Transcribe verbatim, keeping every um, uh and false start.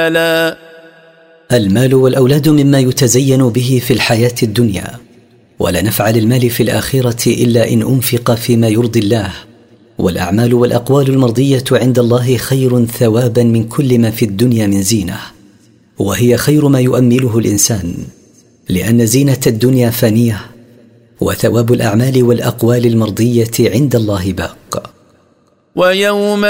لا. المال والأولاد مما يتزين به في الحياة الدنيا، ولا نفع للمال في الآخرة إلا إن أنفق فيما يرضي الله. والأعمال والأقوال المرضية عند الله خير ثوابا من كل ما في الدنيا من زينة، وهي خير ما يؤمله الإنسان، لأن زينة الدنيا فانية، وثواب الأعمال والأقوال المرضية عند الله باق. ويوم